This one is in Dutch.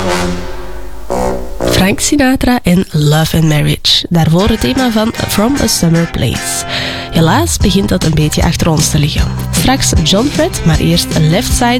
Frank Sinatra en Love and Marriage. Daarvoor het thema van From a Summer Place. Helaas begint dat een beetje achter ons te liggen. Straks John Fred, maar eerst Left Side